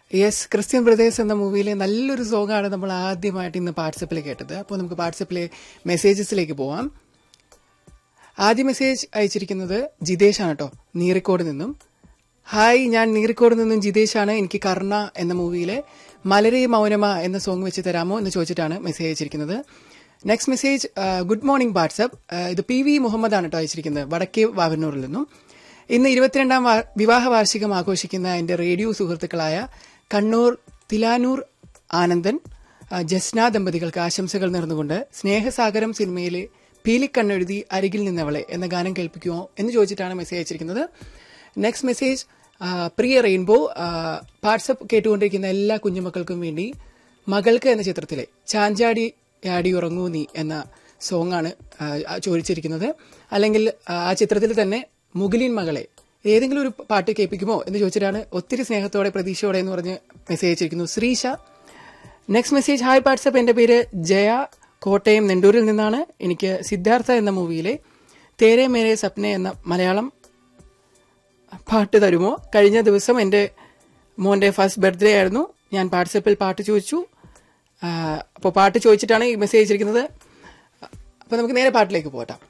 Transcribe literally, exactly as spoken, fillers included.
Yes, Christian brothers എന്ന മൂവിയിലെ നല്ലൊരു സോങ്ങാണ് നമ്മൾ ആദ്യമായിട്ട് ഇന്ന് വാട്സപ്പിൽ കേട്ടത്. അപ്പോൾ നമുക്ക് വാട്സപ്പിലെ മെസ്സേജസിലേക്ക് പോവാം. ആദ്യ മെസ്സേജ് അയച്ചിരിക്കുന്നത് ജിതേഷാണ് കേട്ടോ, നീറിക്കോട് നിന്നും. ഹായ്, ഞാൻ നീറിക്കോട് നിന്നും ജിതേഷാണ്. എനിക്ക് കർണ എന്ന മൂവിയിലെ മലരെ മൗനമ എന്ന സോങ് വെച്ച് തരാമോ എന്ന് ചോദിച്ചിട്ടാണ് മെസ്സേജ് അയച്ചിരിക്കുന്നത്. Next message, good morning WhatsApp. ഇത് പി വി മുഹമ്മദ് ആണ് കേട്ടോ അയച്ചിരിക്കുന്നത്, വടക്കേ വാവന്നൂരിൽ നിന്നും. ഇന്ന് ഇരുപത്തിരണ്ടാം വിവാഹ വാർഷികം ആഘോഷിക്കുന്ന എന്റെ റേഡിയോ സുഹൃത്തുക്കളായ കണ്ണൂർ തിലാനൂർ ആനന്ദൻ, ജസ്ന ദമ്പതികൾക്ക് ആശംസകൾ നേർന്നുകൊണ്ട് സ്നേഹസാഗരം സിനിമയിലെ പീലിക്കണ്ണെഴുതി അരികിൽ നിന്നവളെ എന്ന ഗാനം കേൾപ്പിക്കുമോ എന്ന് ചോദിച്ചിട്ടാണ് മെസ്സേജ് അയച്ചിരിക്കുന്നത്. നെക്സ്റ്റ് മെസ്സേജ്, പ്രിയ റെയിൻബോ, വാട്സപ്പ് കേട്ടുകൊണ്ടിരിക്കുന്ന എല്ലാ കുഞ്ഞുമക്കൾക്കും വേണ്ടി മകൾക്ക് എന്ന ചിത്രത്തിലെ ചാഞ്ചാടി ആടി ഉറങ്ങൂ നീ എന്ന സോങ് ആണ് ചോദിച്ചിരിക്കുന്നത്. അല്ലെങ്കിൽ ആ ചിത്രത്തിൽ തന്നെ മുകിലിൻ മകളെ ഏതെങ്കിലും ഒരു പാട്ട് കേൾപ്പിക്കുമോ എന്ന് ചോദിച്ചിട്ടാണ് ഒത്തിരി സ്നേഹത്തോടെ പ്രതീക്ഷയോടെ എന്ന് പറഞ്ഞ് മെസ്സേജ് അയച്ചിരിക്കുന്നു Sreesha. Next message, hi WhatsApp, എന്റെ പേര് ജയ, കോട്ടയം നെണ്ടൂരിൽ നിന്നാണ്. എനിക്ക് സിദ്ധാർത്ഥ എന്ന മൂവിയിലെ തേരെ മേരെ സപ്നെ എന്ന മലയാളം പാട്ട് തരുമോ? കഴിഞ്ഞ ദിവസം എന്റെ മോന്റെ ഫസ്റ്റ് ബർത്ത്ഡേ ആയിരുന്നു. ഞാൻ വാട്സപ്പിൽ പാട്ട് ചോദിച്ചു. അപ്പോൾ പാട്ട് ചോദിച്ചിട്ടാണ് ഈ മെസ്സേജ് അയച്ചിരിക്കുന്നത്. അപ്പോൾ നമുക്ക് നേരെ പാട്ടിലേക്ക് പോകാം.